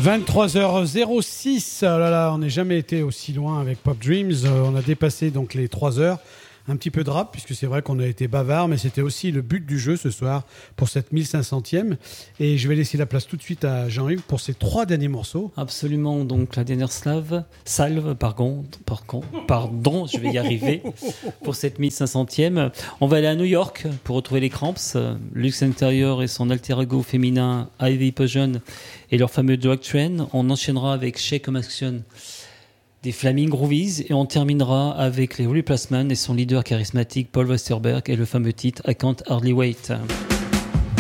23h06, oh là là, on n'est jamais été aussi loin avec Pop Dreams. On a dépassé donc les 3 heures. Un petit peu de rap, puisque c'est vrai qu'on a été bavard, mais c'était aussi le but du jeu ce soir pour cette 1500e. Et je vais laisser la place tout de suite à Jean-Yves pour ses 3 derniers morceaux. Absolument, donc la dernière salve, pardon, je vais y arriver, pour cette 1500e. On va aller à New York pour retrouver les Cramps, Luxe Interior et son alter ego féminin Ivy Potion et leur fameux Drug Train. On enchaînera avec Shake Action des Flaming Groovies et on terminera avec les Replacements et son leader charismatique Paul Westerberg et le fameux titre I Can't Hardly Wait.